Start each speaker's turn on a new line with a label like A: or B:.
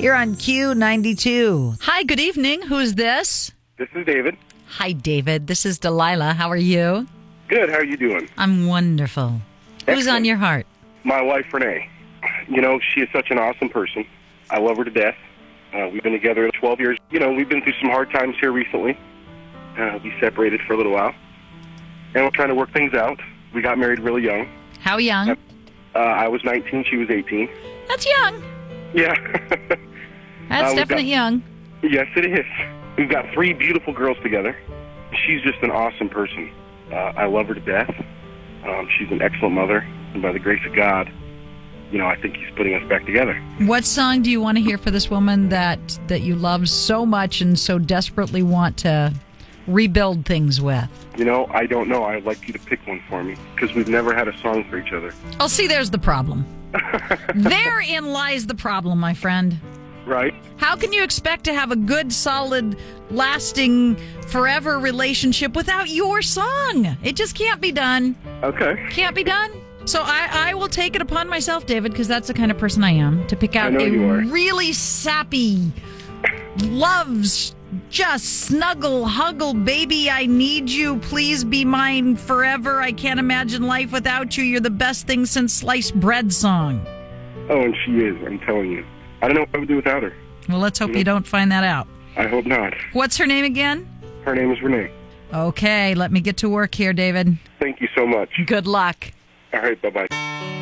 A: You're on Q92.
B: Hi, good evening. Who's this?
C: This is David.
B: Hi, David. This is Delilah. How are you?
C: Good. How are you doing?
B: I'm wonderful. Who's
C: Excellent.
B: on your heart?
C: My wife, Renee. You know, she is such an awesome person. I love her to death. We've been together 12 years. You know, we've been through some hard times here recently. We separated for a little while. And we're trying to work things out. We got married really young.
B: How young?
C: I was 19. She was 18.
B: That's young.
C: Yeah.
B: That's definitely young.
C: Yes, it is. We've got 3 beautiful girls together. She's just an awesome person. I love her to death. She's an excellent mother. And by the grace of God, you know, I think he's putting us back together.
B: What song do you want to hear for this woman that you love so much and so desperately want to rebuild things with?
C: You know, I don't know. I'd like you to pick one for me because we've never had a song for each other.
B: Oh, see, there's the problem. Therein lies the problem, my friend.
C: Right?
B: How can you expect to have a good, solid, lasting, forever relationship without your song? It just can't be done.
C: Okay.
B: Can't be done. So I will take it upon myself, David, because that's the kind of person I am, to pick out a really sappy, loves, just snuggle, huggle, baby, I need you, please be mine forever, I can't imagine life without you, you're the best thing since sliced bread song.
C: Oh, and she is, I'm telling you. I don't know what I would do without her.
B: Well, let's hope you don't find that out.
C: I hope not.
B: What's her name again?
C: Her name is Renee.
B: Okay, let me get to work here, David.
C: Thank you so much.
B: Good luck.
C: All right, bye-bye.